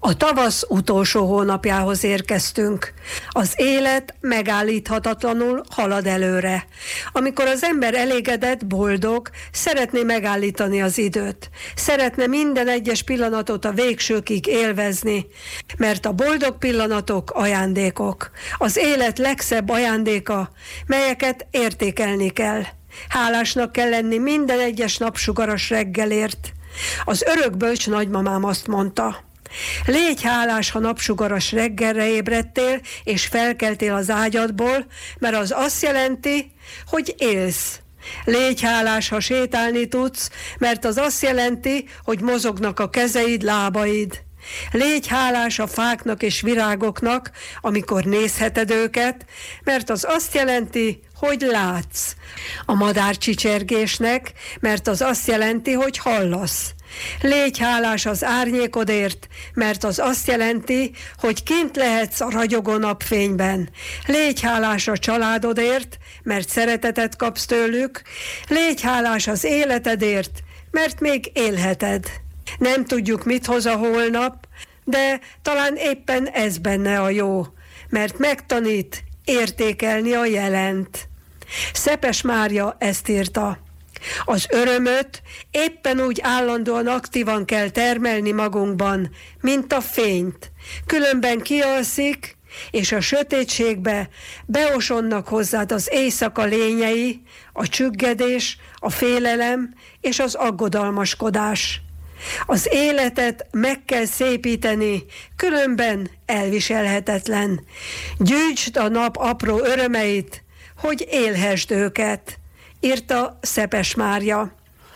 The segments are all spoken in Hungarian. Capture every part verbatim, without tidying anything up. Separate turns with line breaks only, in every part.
A tavasz utolsó hónapjához érkeztünk. Az élet megállíthatatlanul halad előre. Amikor az ember elégedett, boldog, szeretné megállítani az időt. Szeretne minden egyes pillanatot a végsőkig élvezni, mert a boldog pillanatok ajándékok. Az élet legszebb ajándéka, melyeket értékelni kell. Hálásnak kell lenni minden egyes napsugaras reggelért. Az örökbölcs nagymamám azt mondta: légy hálás, ha napsugaras reggelre ébredtél, és felkeltél az ágyadból, mert az azt jelenti, hogy élsz. Légy hálás, ha sétálni tudsz, mert az azt jelenti, hogy mozognak a kezeid, lábaid. Légy hálás a fáknak és virágoknak, amikor nézheted őket, mert az azt jelenti, hogy látsz. A madárcsicsergésnek, mert az azt jelenti, hogy hallasz. Légy hálás az árnyékodért, mert az azt jelenti, hogy kint lehetsz a ragyogó napfényben. Légy hálás a családodért, mert szeretetet kapsz tőlük. Légy hálás az életedért, mert még élheted. Nem tudjuk, mit hoz a holnap, de talán éppen ez benne a jó, mert megtanít értékelni a jelent. Szepes Mária ezt írta: az örömöt éppen úgy állandóan aktívan kell termelni magunkban, mint a fényt. Különben kialszik, és a sötétségbe beosonnak hozzád az éjszaka lényei, a csüggedés, a félelem és az aggodalmaskodás. Az életet meg kell szépíteni, különben elviselhetetlen. Gyűjtsd a nap apró örömeit, hogy élhessd őket, írta Szepes Mária.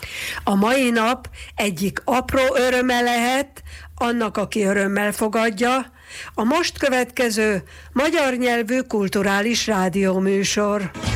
A mai nap egyik apró öröme lehet annak, aki örömmel fogadja, a most következő magyar nyelvű kulturális rádióműsor.